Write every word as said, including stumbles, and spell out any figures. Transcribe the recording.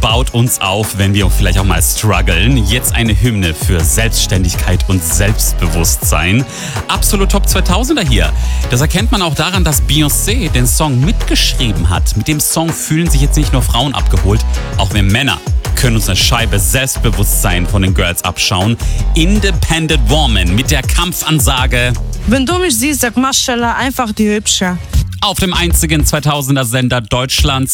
baut uns auf, wenn wir vielleicht auch mal strugglen. Jetzt eine Hymne für Selbstständigkeit und Selbstbewusstsein. Absolut Top zweitausender hier. Das erkennt man auch daran, dass Beyoncé den Song mitgeschrieben hat. Mit dem Song fühlen sich jetzt nicht nur Frauen abgeholt, auch wir Männer können uns eine Scheibe Selbstbewusstsein von den Girls abschauen. Independent Woman mit der Kampfansage: Wenn du mich siehst, sag Maschallah, einfach die Hübsche. Auf dem einzigen zweitausender Sender Deutschlands.